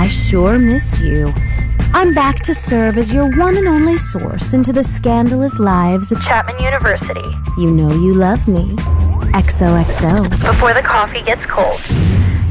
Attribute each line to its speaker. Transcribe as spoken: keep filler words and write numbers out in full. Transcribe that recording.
Speaker 1: I sure missed you. I'm back to serve as your one and only source into the scandalous lives of
Speaker 2: Chapman University.
Speaker 1: You know you love me. X O X O.
Speaker 2: Before the coffee gets cold.